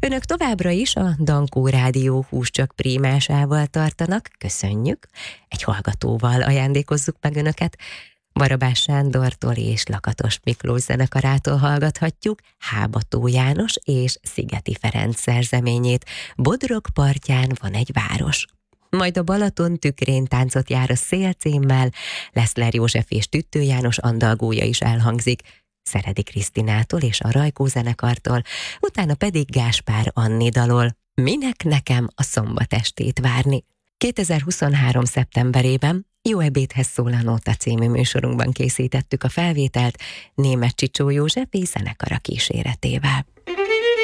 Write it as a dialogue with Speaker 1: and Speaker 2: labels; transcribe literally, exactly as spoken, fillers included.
Speaker 1: Önök továbbra is a Dankó Rádió Húscsak prímásával tartanak, köszönjük. Egy hallgatóval ajándékozzuk meg önöket. Barabás Sándortól és Lakatos Miklós zenekarától hallgathatjuk Hábató János és Szigeti Ferenc szerzeményét. Bodrog partján van egy város. Majd a Balaton tükrén táncot jár a szél címmel, Leszler József és Tüttő János andalgója is elhangzik, Szeredi Krisztinától és a Rajkó zenekartól, utána pedig Gáspár Anni dalol. Minek nekem a szombat estét várni? kétezer-huszonhárom. szeptemberében Jó ebédhez szól a Nóta című műsorunkban készítettük a felvételt Németh Csicsó József zenekara kíséretével.